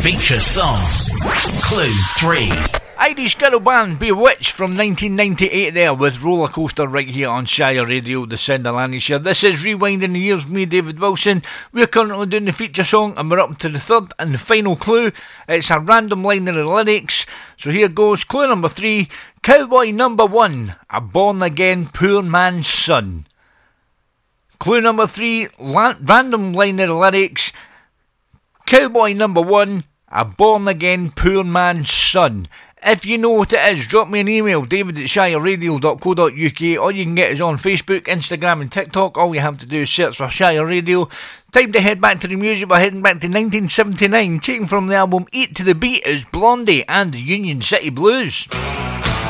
Feature song. Clue 3. Irish girl band Bewitched from 1998 there with Roller Coaster right here on Shire Radio, the sound of Lancashire. This is Rewinding the Years with me, David Wilson. We're currently doing the feature song and we're up to the third and the final clue. It's a random line of the lyrics. So here goes. Clue number 3. Cowboy number 1, a born again poor man's son. Clue number 3, random line of the lyrics. Cowboy number 1, a born again poor man's son. If you know what it is, drop me an email, david@shireradio.co.uk, or you can get us on Facebook, Instagram and TikTok. All you have to do is search for Shire Radio. Time to head back to the music. We're heading back to 1979. Taken from the album Eat to the Beat is Blondie and the Union City Blues.